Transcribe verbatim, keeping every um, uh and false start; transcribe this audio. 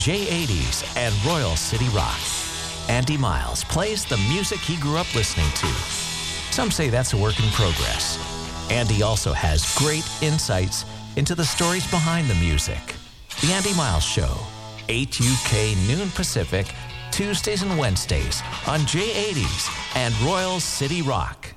J eighties and Royal City Rock. Andy Miles plays the music he grew up listening to. Some say that's a work in progress. Andy also has great insights into the stories behind the music. The Andy Miles Show, eight U K noon Pacific, Tuesdays and Wednesdays on J eighties and Royal City Rock.